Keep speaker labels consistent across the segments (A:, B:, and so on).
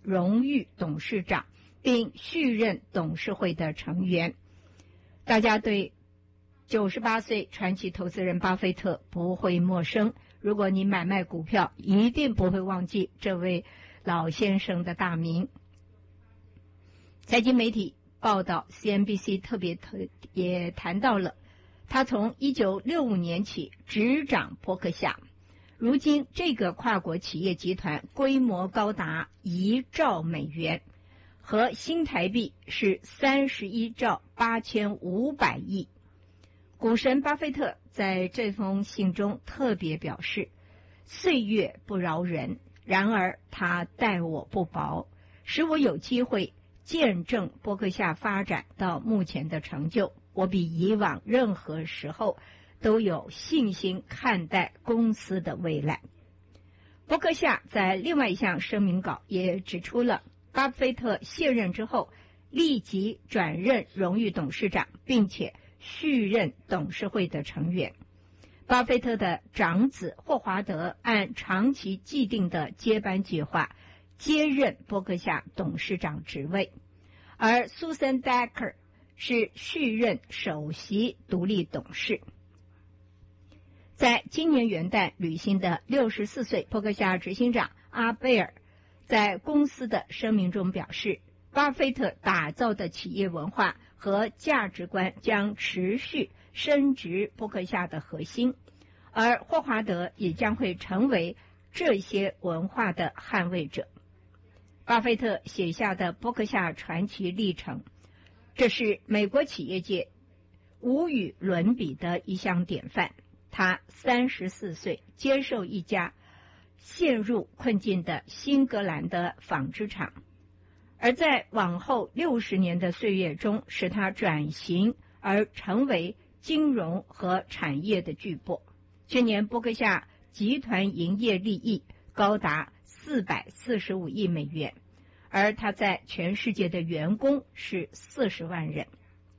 A: 荣誉董事长，并续任董事会的成员。大家对98岁传奇投资人巴菲特不会陌生，如果你买卖股票，一定不会忘记这位老先生的大名。财经媒体报道 CNBC 特别也谈到了他从1965年起执掌波克夏，如今这个跨国企业集团规模高达1兆美元，和新台币是31兆8500亿。股神巴菲特在这封信中特别表示，岁月不饶人，然而他待我不薄，使我有机会见证波克夏发展到目前的成就。我比以往任何时候都有信心看待公司的未来。波克夏在另外一项声明稿也指出了，巴菲特卸任之后立即转任荣誉董事长，并且续任董事会的成员。巴菲特的长子霍华德按长期既定的接班计划接任波克夏董事长职位，而苏珊·戴克是续任首席独立董事。在今年元旦履新的64岁波克夏执行长阿贝尔在公司的声明中表示，巴菲特打造的企业文化和价值观将持续深植波克夏的核心，而霍华德也将会成为这些文化的捍卫者。巴菲特写下的波克夏传奇历程，这是美国企业界无与伦比的一项典范。他34岁接受一家陷入困境的新格兰的纺织厂，而在往后60年的岁月中，使他转型而成为金融和产业的巨擘。去年波克夏集团营业利益高达445亿美元，而他在全世界的员工是40万人。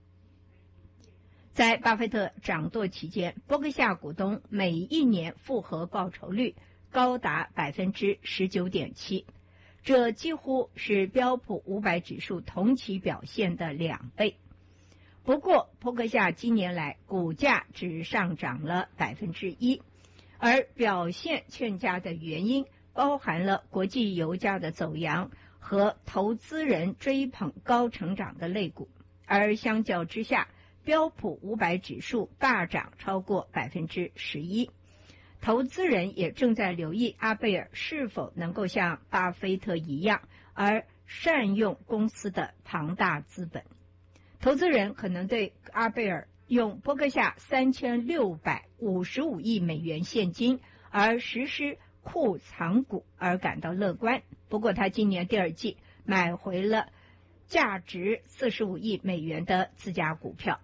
A: 在巴菲特掌舵期间，波克夏股东每一年复合报酬率高达 19.7%， 这几乎是标普500指数同期表现的2倍。不过波克夏今年来股价只上涨了 1%， 而表现欠佳的原因包含了国际油价的走扬和投资人追捧高成长的类股，而相较之下，标普500指数大涨超过 11%。 投资人也正在留意阿贝尔是否能够像巴菲特一样而善用公司的庞大资本。投资人可能对阿贝尔用波克夏3655亿美元现金而实施库藏股而感到乐观，不过他今年第二季买回了价值45亿美元的自家股票。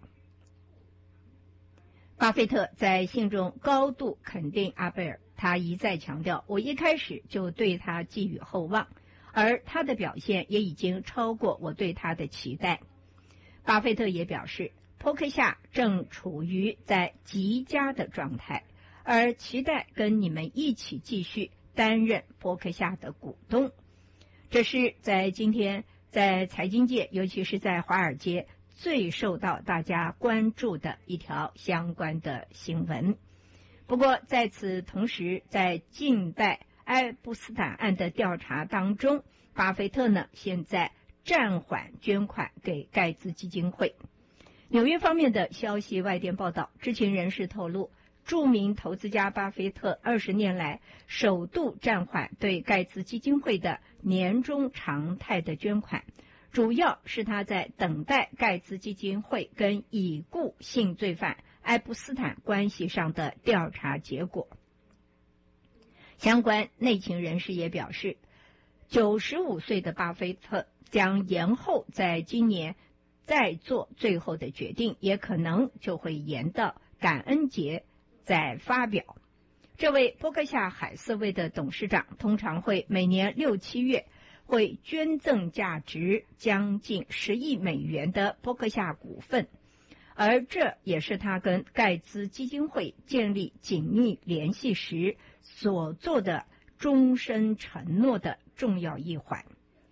A: 巴菲特在信中高度肯定阿贝尔，他一再强调，我一开始就对他寄予厚望，而他的表现也已经超过我对他的期待。巴菲特也表示，波克夏正处于在极佳的状态，而期待跟你们一起继续担任波克夏的股东。这是在今天在财经界，尤其是在华尔街最受到大家关注的一条相关的新闻。不过在此同时，在近代爱普斯坦案的调查当中，巴菲特呢现在暂缓捐款给盖茨基金会。纽约方面的消息外电报道，知情人士透露，著名投资家巴菲特20年来首度暂缓对盖茨基金会的年终常态的捐款，主要是他在等待盖茨基金会跟已故性罪犯爱普斯坦关系上的调查结果。相关内情人士也表示，95岁的巴菲特将延后在今年再做最后的决定，也可能就会延到感恩节再发表。这位波克夏海瑟薇的董事长通常会每年6、7月会捐赠价值将近10亿美元的波克夏股份，而这也是他跟盖茨基金会建立紧密联系时所做的终身承诺的重要一环。